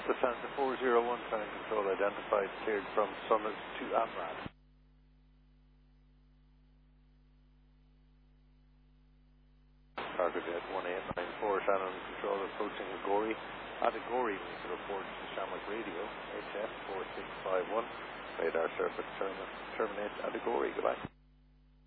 Lufthansa 401, Flight Control identified, cleared from Summit to Amrad. Cargo Jet 1894, Shannon Control approaching Agori. At Agori, make a report to Shamrock Radio, HF 4651. Radar surface terminate at Agori. Goodbye.